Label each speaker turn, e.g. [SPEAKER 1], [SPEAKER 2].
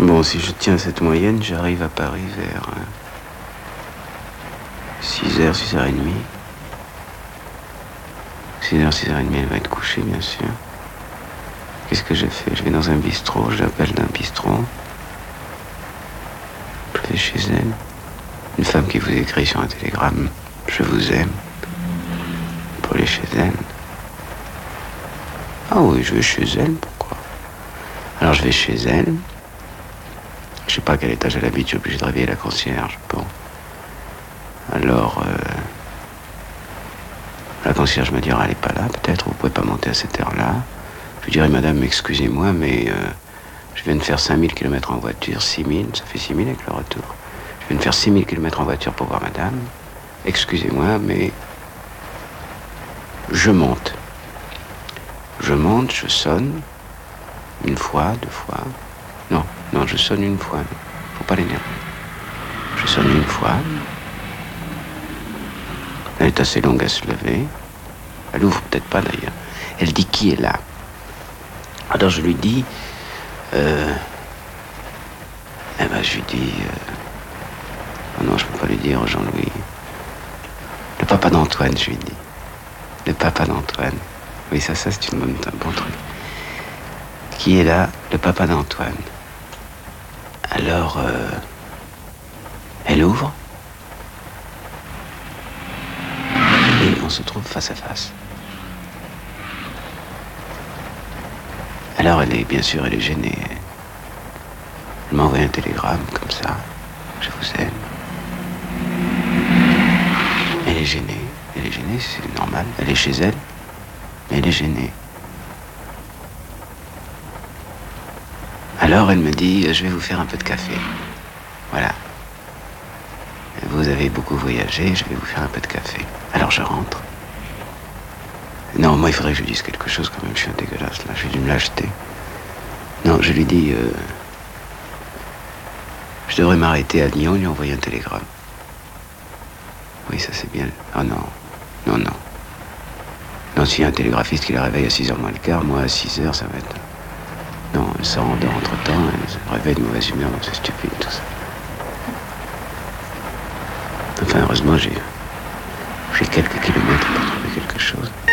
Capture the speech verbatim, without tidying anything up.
[SPEAKER 1] Bon, si je tiens cette moyenne, j'arrive à Paris vers six heures, six heures trente. six heures, six heures trente, elle va être couchée, bien sûr. Qu'est-ce que je fais? Je vais dans un bistrot, j'appelle d'un bistrot. Je vais chez elle. Une femme qui vous écrit sur un télégramme « Je vous aime » pour aller chez elle. Ah oui, je vais chez elle, pourquoi? Alors je vais chez elle. Je sais pas à quel étage elle habite, je suis obligé de réveiller la concierge. Bon. Alors, euh, la concierge me dira, elle n'est pas là, peut-être, vous pouvez pas monter à cette heure-là. Je lui dirai, madame, excusez-moi, mais euh, je viens de faire cinq mille kilomètres en voiture, six mille, ça fait six mille avec le retour. Je viens de faire six mille kilomètres en voiture pour voir madame. Excusez-moi, mais je monte. Je monte, je sonne, une fois, deux fois. Non, non, je sonne une fois. Faut pas l'énerver. Je sonne une fois. Elle est assez longue à se lever. Elle ouvre peut-être pas d'ailleurs. Elle dit qui est là. Alors je lui dis. Euh, eh ben je lui dis. Euh, oh non, je peux pas lui dire Jean-Louis. Le papa d'Antoine, je lui dis. Le papa d'Antoine. Oui, ça, ça c'est une bonne, un bon truc. Qui est là? Le papa d'Antoine. Alors, euh, elle ouvre. Et on se trouve face à face. Alors elle est, bien sûr, elle est gênée. Elle m'a envoyé un télégramme, comme ça. Je vous aime. Elle est gênée. Elle est gênée, c'est normal. Elle est chez elle, mais elle est gênée. Alors elle me dit, je vais vous faire un peu de café. Voilà. Vous avez beaucoup voyagé, je vais vous faire un peu de café. Alors je rentre. Non, moi il faudrait que je lui dise quelque chose quand même, je suis un dégueulasse là, j'ai dû me l'acheter. Non, je lui dis, euh, je devrais m'arrêter à Lyon, lui envoyer un télégramme. Oui, ça c'est bien. Oh non, non, non. Non, s'il y a un télégraphiste qui la réveille à six heures moins le quart, moi à six heures ça va être... Non, elle s'en rendort entre temps, elle se réveille de mauvaise humeur, donc c'est stupide tout ça. Enfin, heureusement, j'ai j'ai quelques kilomètres pour trouver quelque chose.